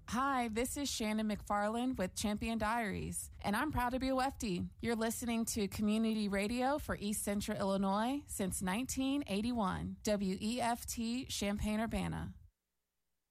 Hi, this is Shannon McFarland with Champion Diaries, and I'm proud to be a Wefty. You're listening to community radio for East Central Illinois since 1981, WEFT Champaign-Urbana.